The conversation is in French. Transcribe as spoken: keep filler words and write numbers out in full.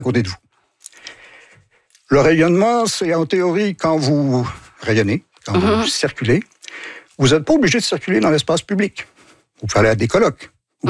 côté de vous. Le rayonnement, c'est en théorie quand vous rayonnez, quand mm-hmm. vous circulez. Vous n'êtes pas obligé de circuler dans l'espace public. Vous pouvez aller à des colloques.